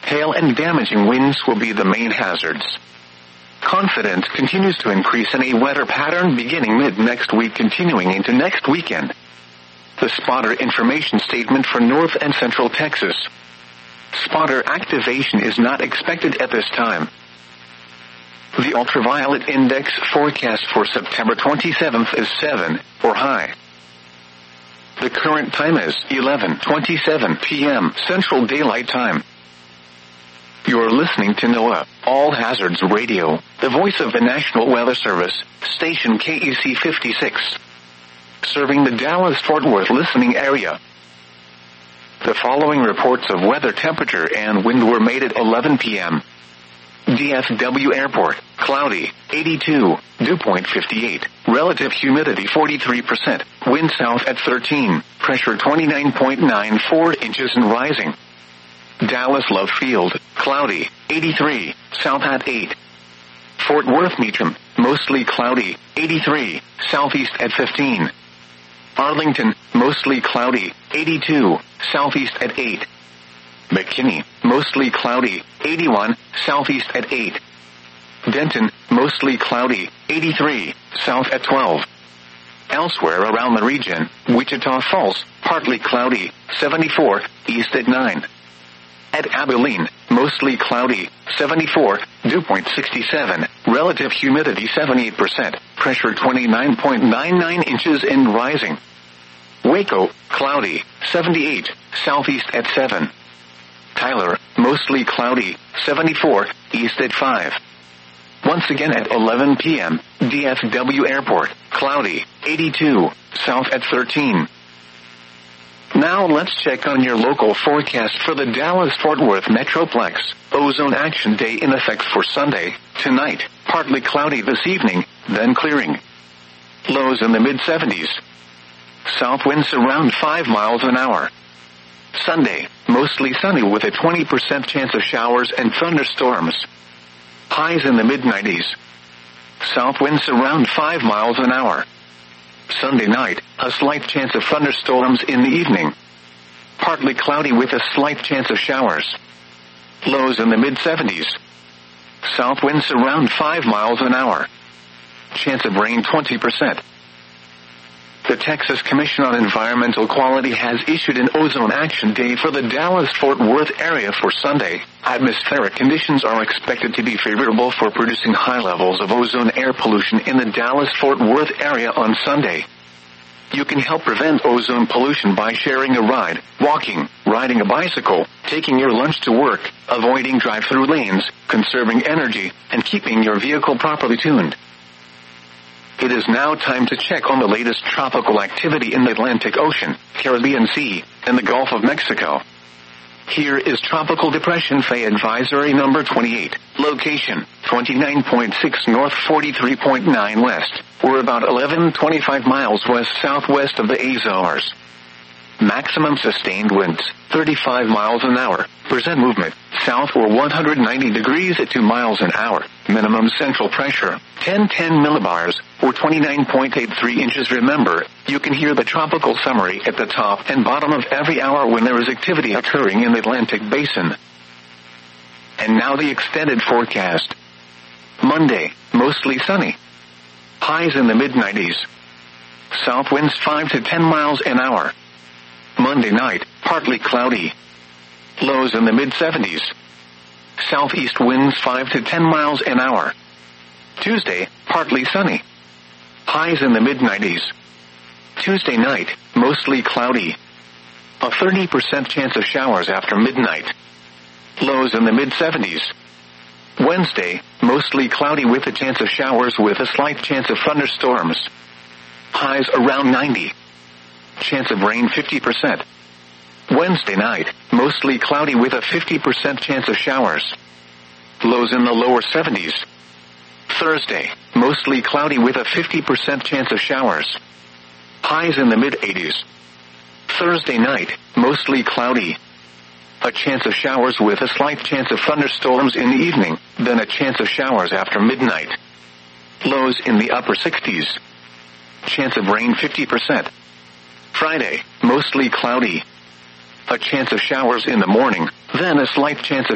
hail and damaging winds will be the main hazards. Confidence continues to increase in a weather pattern beginning mid-next week continuing into next weekend. The spotter information statement for North and Central Texas. Spotter activation is not expected at this time. The ultraviolet index forecast for September 27th is 7, or high. The current time is 11:27 p.m. Central Daylight Time. You're listening to NOAA, All Hazards Radio, the voice of the National Weather Service, station KEC 56. Serving the Dallas-Fort Worth listening area. The following reports of weather temperature and wind were made at 11 p.m. DFW Airport, cloudy, 82, dew point 58, relative humidity 43%, wind south at 13, pressure 29.94 inches and rising. Dallas Love Field, cloudy, 83, south at 8. Fort Worth Meacham, mostly cloudy, 83, southeast at 15. Arlington, mostly cloudy, 82, southeast at 8. McKinney, mostly cloudy, 81, southeast at 8. Denton, mostly cloudy, 83, south at 12. Elsewhere around the region, Wichita Falls, partly cloudy, 74, east at 9. At Abilene, mostly cloudy, 74, dew point 67, relative humidity 78%, pressure 29.99 inches and rising. Waco, cloudy, 78, southeast at 7. Tyler, mostly cloudy, 74, east at 5. Once again at 11 p.m., DFW Airport, cloudy, 82, south at 13. Now let's check on your local forecast for the Dallas-Fort Worth Metroplex. Ozone Action Day in effect for Sunday, tonight, partly cloudy this evening, then clearing. Lows in the mid-70s. South winds around 5 miles an hour. Sunday, mostly sunny with a 20% chance of showers and thunderstorms. Highs in the mid-90s. South winds around 5 miles an hour. Sunday night, a slight chance of thunderstorms in the evening. Partly cloudy with a slight chance of showers. Lows in the mid-70s. South winds around 5 miles an hour. Chance of rain 20%. The Texas Commission on Environmental Quality has issued an Ozone Action Day for the Dallas-Fort Worth area for Sunday. Atmospheric conditions are expected to be favorable for producing high levels of ozone air pollution in the Dallas-Fort Worth area on Sunday. You can help prevent ozone pollution by sharing a ride, walking, riding a bicycle, taking your lunch to work, avoiding drive-through lanes, conserving energy, and keeping your vehicle properly tuned. It is now time to check on the latest tropical activity in the Atlantic Ocean, Caribbean Sea, and the Gulf of Mexico. Here is Tropical Depression Faye Advisory Number 28. Location, 29.6 north, 43.9 west. We're about 11.25 miles west-southwest of the Azores. Maximum sustained winds, 35 miles an hour. Percent movement, south or 190 degrees at 2 miles an hour. Minimum central pressure, 1010 millibars, or 29.83 inches. Remember, you can hear the tropical summary at the top and bottom of every hour when there is activity occurring in the Atlantic Basin. And now the extended forecast. Monday, mostly sunny. Highs in the mid-90s. South winds 5 to 10 miles an hour. Monday night, partly cloudy. Lows in the mid-70s. Southeast winds 5 to 10 miles an hour. Tuesday, partly sunny. Highs in the mid-90s. Tuesday night, mostly cloudy. A 30% chance of showers after midnight. Lows in the mid-70s. Wednesday, mostly cloudy with a chance of showers with a slight chance of thunderstorms. Highs around 90. Chance of rain 50%. Wednesday night, mostly cloudy with a 50% chance of showers. Lows in the lower 70s. Thursday, mostly cloudy with a 50% chance of showers. Highs in the mid-80s. Thursday night, mostly cloudy. A chance of showers with a slight chance of thunderstorms in the evening, then a chance of showers after midnight. Lows in the upper 60s. Chance of rain 50%. Friday, mostly cloudy. A chance of showers in the morning, then a slight chance of